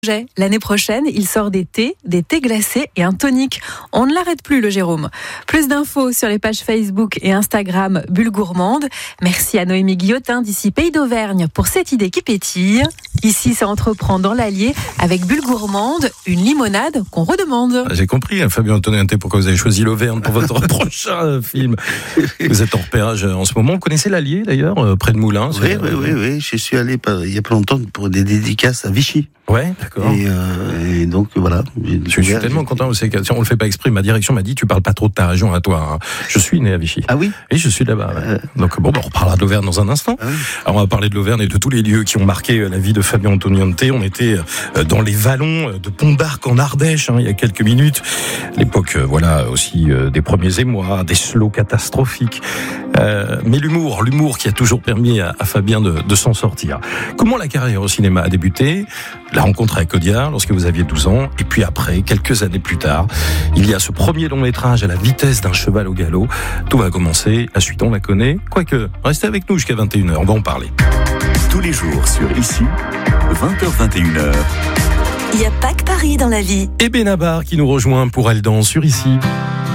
L'année prochaine, il sort des thés glacés et un tonique. On ne l'arrête plus, le Jérôme. Plus d'infos sur les pages Facebook et Instagram Bulle Gourmande. Merci à Noémie Guillotin d'ici Pays d'Auvergne pour cette idée qui pétille. Ici, ça entreprend dans l'Allier avec Bulle Gourmande, une limonade qu'on redemande. J'ai compris, Fabien Antoniente, pourquoi vous avez choisi l'Auvergne pour votre prochain film. Vous êtes en repérage en ce moment. Vous connaissez l'Allier, d'ailleurs, près de Moulins? Oui. Je suis allé il y a pas longtemps pour des dédicaces à Vichy. Ouais, d'accord. Et donc voilà. Je suis tellement content. On le fait pas exprès. Ma direction m'a dit, tu parles pas trop de ta région à toi. Hein. Je suis né à Vichy. Ah oui. Et je suis là-bas. Ouais. Donc on reparlera de l'Auvergne dans un instant. Ah oui. Alors on va parler de l'Auvergne et de tous les lieux qui ont marqué la vie de Fabien Antoniente. On était dans les vallons de Pont d'Arc en Ardèche il y a quelques minutes. L'époque, aussi des premiers émois, des slows catastrophiques. Mais l'humour qui a toujours permis à Fabien de s'en sortir. Comment la carrière au cinéma a débuté? La rencontre avec Audiard lorsque vous aviez 12 ans, et puis après, quelques années plus tard, il y a ce premier long métrage à la vitesse d'un cheval au galop. Tout va commencer, la suite on la connaît, quoique, restez avec nous jusqu'à 21h, on va en parler. Tous les jours sur Ici, 20h-21h. Il n'y a pas que Paris dans la vie. Et Benabar qui nous rejoint pour Elle danse sur Ici.